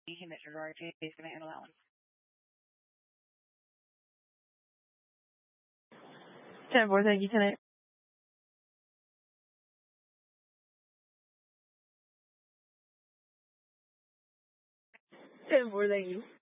Mr. Doherty is going to handle that one. 10-4, thank you, 10-8. 10-4, thank you.